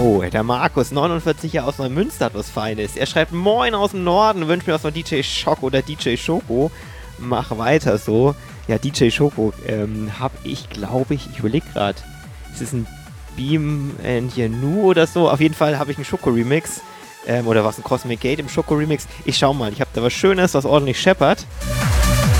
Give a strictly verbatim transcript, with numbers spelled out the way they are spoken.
Oh, der Markus, neunundvierzig Jahre aus Neumünster, hat was Feines. Er schreibt Moin aus dem Norden, wünscht mir was von D J Schock oder D J Schoko. Mach weiter so. Ja, D J Schoko ähm, hab ich, glaube ich, ich überlege gerade, ist es ein Beam and Yanu oder so? Auf jeden Fall habe ich einen Schoko-Remix. Ähm, oder was, ein Cosmic Gate im Schoko-Remix. Ich schau mal, ich habe da was Schönes, was ordentlich scheppert.